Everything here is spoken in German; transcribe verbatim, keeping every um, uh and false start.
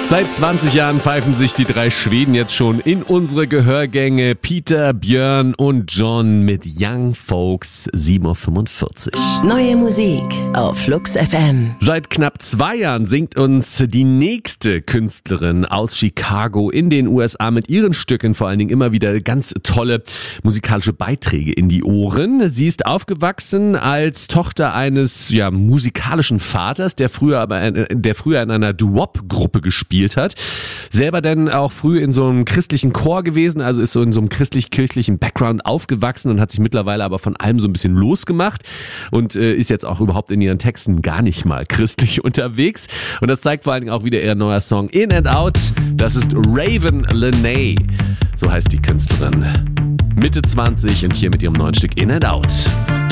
Seit zwanzig Jahren pfeifen sich die drei Schweden jetzt schon in unsere Gehörgänge. Peter, Björn und John mit Young Folks, sieben Uhr fünfundvierzig. Neue Musik auf Flux F M. Seit knapp zwei Jahren singt uns die nächste Künstlerin aus Chicago in den U S A mit ihren Stücken vor allen Dingen immer wieder ganz tolle musikalische Beiträge in die Ohren. Sie ist aufgewachsen als Tochter eines ja, musikalischen Vaters, der früher aber der früher in einer Doo-Wop-Gruppe gespielt hat. Selber dann auch früh in so einem christlichen Chor gewesen, also ist so in so einem christlich-kirchlichen Background aufgewachsen und hat sich mittlerweile aber von allem so ein bisschen losgemacht und äh, ist jetzt auch überhaupt in ihren Texten gar nicht mal christlich unterwegs. Und das zeigt vor allen Dingen auch wieder ihr neuer Song In and Out. Das ist Raven Lenae. So heißt die Künstlerin. Mitte zwanzig und hier mit ihrem neuen Stück In and Out.